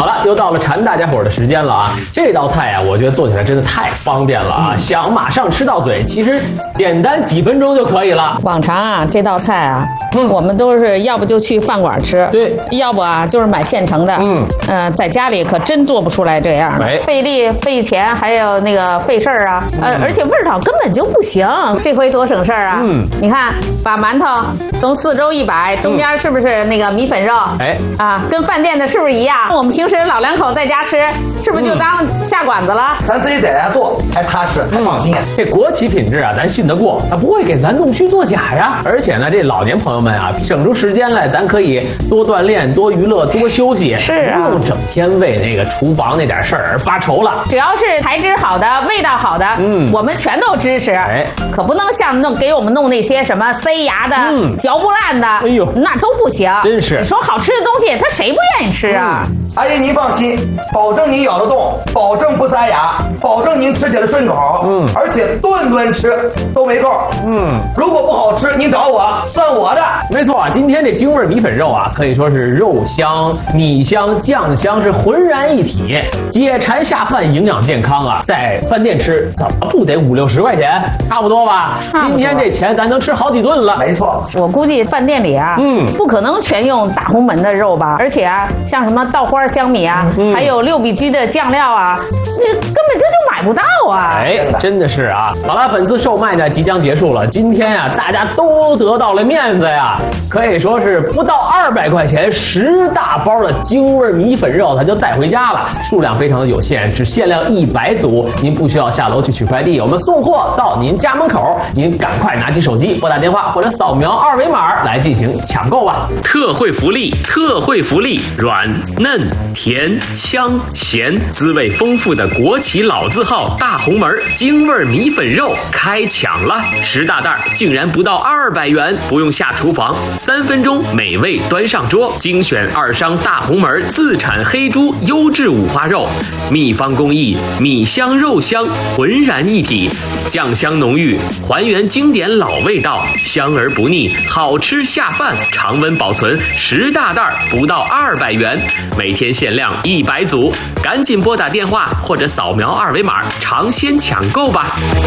好了，又到了馋大家伙的时间了啊！这道菜啊，我觉得做起来真的太方便了啊！想马上吃到嘴，其实简单几分钟就可以了。 往常啊，这道菜啊，我们都是要不就去饭馆吃， 对， 要不啊就是买现成的。在家里可真做不出来这样的，费力费钱，还有那个费事儿啊。而且味道根本就不行。这回多省事儿啊！你看，把馒头从4周一摆，中间是不是那个米粉肉？跟饭店的是不是一样？我们平时老两口在家吃，是不是就当下馆子了？ 咱自己在家做，还踏实，还放心。 这国企品质啊，咱信得过，它不会给咱弄虚作假呀。而且呢，这老年朋友们啊，省出时间来，咱可以多锻炼、多娱乐、多休息， 是啊， 不用整天为那个厨房那点事儿而发愁了。 只要是材质好的、味道好的，我们全都支持。可不能像给我们弄那些什么塞牙的、嚼不烂的，哎呦，那都不行。 真是， 你说好吃的东西，他谁不愿意吃啊？ 阿姨，您放心，保证您咬得动，保证不塞牙，保证您吃起来顺口。而且顿顿吃都没够。如果不好吃，您找我，算我的。 没错，今天这京味米粉肉啊，可以说是肉香、米香、酱香是浑然一体，解馋下饭，营养健康啊！在饭店吃怎么不得5、60块钱？差不多吧？今天这钱咱能吃好几顿了。 没错， 我估计饭店里啊，不可能全用大红门的肉吧？而且啊，像什么稻花香米啊，还有6必居的酱料啊，这根本这就买不到啊！ 真的是啊！好了，本次售卖呢即将结束了。今天呀，大家都得到了面子呀，可以说是不到200块钱10大包的京味米粉肉，它就带回家了。数量非常的有限，只限量100组，您不需要下楼去取快递，我们送货到您家门口，您赶快拿起手机拨打电话或者扫描2维码来进行抢购吧。 特惠福利，特惠福利，软嫩甜香咸，滋味丰富的国企老字号大红门京味米粉肉开抢了，10大袋竟然不到200元，不用下厨房，3分钟美味端上桌，精选2商大红门自产黑猪优质五花肉，秘方工艺，米香肉香浑然一体，酱香浓郁，还原经典老味道，香而不腻，好吃下饭，常温保存，10大袋不到200元，每天限量100组，赶紧拨打电话或者扫描2维码尝鲜抢购吧。